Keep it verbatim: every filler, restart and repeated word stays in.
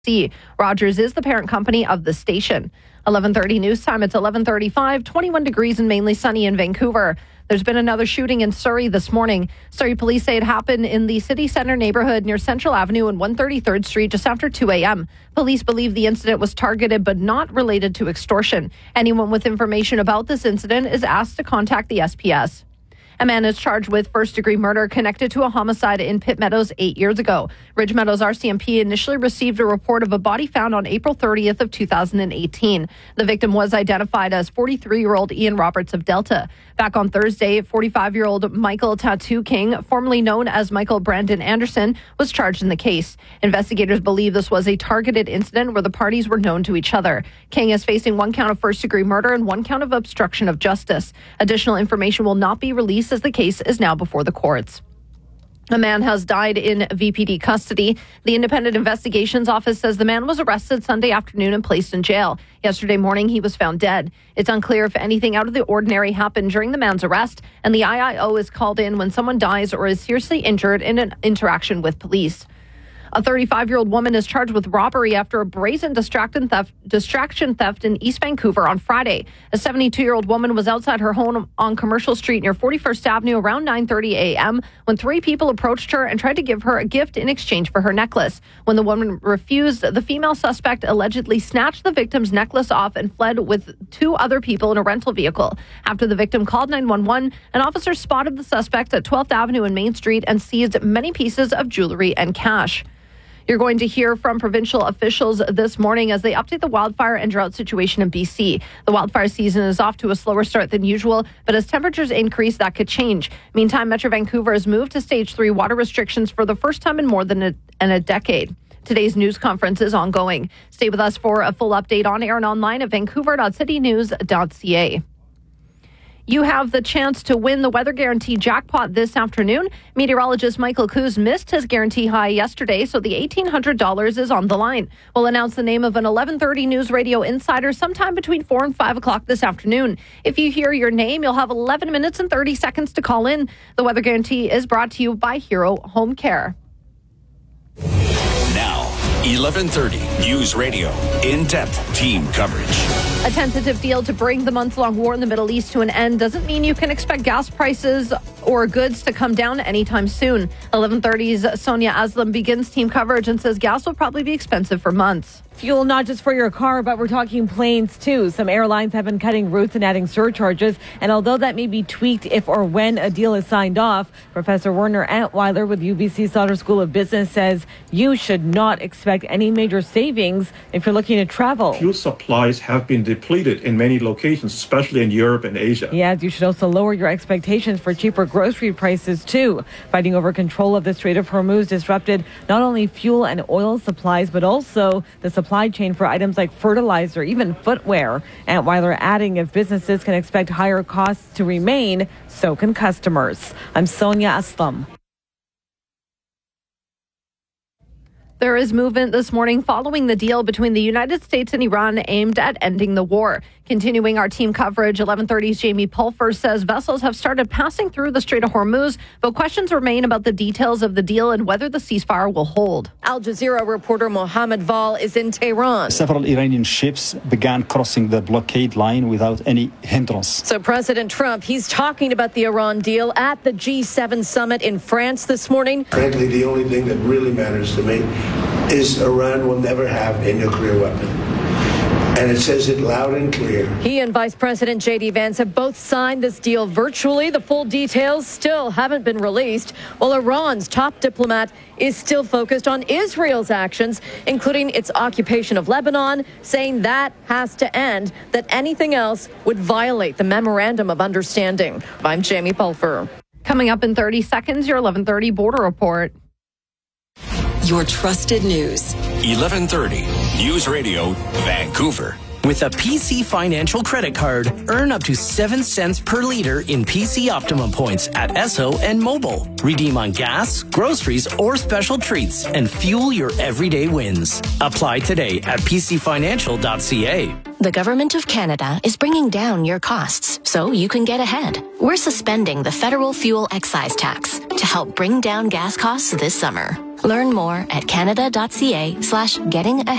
C. Rogers is the parent company of the station. eleven thirty news time. It's eleven thirty-five, twenty-one degrees and mainly sunny in Vancouver. There's been another shooting in Surrey this morning. Surrey police say it happened in the city center neighborhood near Central Avenue and one thirty-third Street just after two a.m. Police believe the incident was targeted but not related to extortion. Anyone with information about this incident is asked to contact the S P S. A man is charged with first-degree murder connected to a homicide in Pitt Meadows eight years ago. Ridge Meadows R C M P initially received a report of a body found on April thirtieth of two thousand eighteen. The victim was identified as forty-three-year-old Ian Roberts of Delta. Back on Thursday, forty-five-year-old Michael Tattoo King, formerly known as Michael Brandon Anderson, was charged in the case. Investigators believe this was a targeted incident where the parties were known to each other. King is facing one count of first-degree murder and one count of obstruction of justice. Additional information will not be released as the case is now before the courts. A man has died in V P D custody. The Independent Investigations Office says the man was arrested Sunday afternoon and placed in jail. Yesterday morning, he was found dead. It's unclear if anything out of the ordinary happened during the man's arrest, and the I I O is called in when someone dies or is seriously injured in an interaction with police. A thirty-five-year-old woman is charged with robbery after a brazen distraction theft, distraction theft in East Vancouver on Friday. A seventy-two-year-old woman was outside her home on Commercial Street near forty-first Avenue around nine thirty a.m. when three people approached her and tried to give her a gift in exchange for her necklace. When the woman refused, the female suspect allegedly snatched the victim's necklace off and fled with two other people in a rental vehicle. After the victim called nine one one, an officer spotted the suspect at twelfth Avenue and Main Street and seized many pieces of jewelry and cash. You're going to hear from provincial officials this morning as they update the wildfire and drought situation in B C. The wildfire season is off to a slower start than usual, but as temperatures increase, that could change. Meantime, Metro Vancouver has moved to stage three water restrictions for the first time in more than a, in a decade. Today's news conference is ongoing. Stay with us for a full update on air and online at vancouver dot city news dot c a. You have the chance to win the Weather Guarantee jackpot this afternoon. Meteorologist Michael Coos missed his guarantee high yesterday, so the eighteen hundred dollars is on the line. We'll announce the name of an eleven thirty News Radio insider sometime between four and five o'clock this afternoon. If you hear your name, you'll have eleven minutes and thirty seconds to call in. The Weather Guarantee is brought to you by Hero Home Care. Now, eleven thirty News Radio, in-depth team coverage. A tentative deal to bring the month-long war in the Middle East to an end doesn't mean you can expect gas prices or goods to come down anytime soon. eleven thirty's Sonia Aslam begins team coverage and says gas will probably be expensive for months. Fuel not just for your car, but we're talking planes too. Some airlines have been cutting routes and adding surcharges. And although that may be tweaked if or when a deal is signed off, Professor Werner Antweiler with U B C Sauder School of Business says you should not expect any major savings if you're looking to travel. Fuel supplies have been depleted in many locations, especially in Europe and Asia. Yes, you should also lower your expectations for cheaper grocery prices too. Fighting over control of the Strait of Hormuz disrupted not only fuel and oil supplies, but also the supply chain for items like fertilizer, even footwear. Antweiler adding if businesses can expect higher costs to remain, so can customers. I'm Sonia Aslam. There is movement this morning following the deal between the United States and Iran aimed at ending the war. Continuing our team coverage, eleven thirty's Jamie Pulfer says vessels have started passing through the Strait of Hormuz, but questions remain about the details of the deal and whether the ceasefire will hold. Al Jazeera reporter Mohammed Val is in Tehran. Several Iranian ships began crossing the blockade line without any hindrance. So President Trump, he's talking about the Iran deal at the G seven summit in France this morning. Frankly, the only thing that really matters to me is Iran will never have a nuclear weapon. And it says it loud and clear. He and Vice President J D Vance have both signed this deal virtually. The full details still haven't been released, while Iran's top diplomat is still focused on Israel's actions, including its occupation of Lebanon, saying that has to end, that anything else would violate the Memorandum of Understanding. I'm Jamie Pulfer. Coming up in thirty seconds, your eleven thirty Border Report. Your trusted news. eleven thirty News Radio, Vancouver. With a P C Financial credit card, earn up to seven cents per liter in P C Optimum points at Esso and Mobile. Redeem on gas, groceries, or special treats and fuel your everyday wins. Apply today at p c financial dot c a. The Government of Canada is bringing down your costs so you can get ahead. We're suspending the federal fuel excise tax to help bring down gas costs this summer. Learn more at canada.ca slash getting ahead.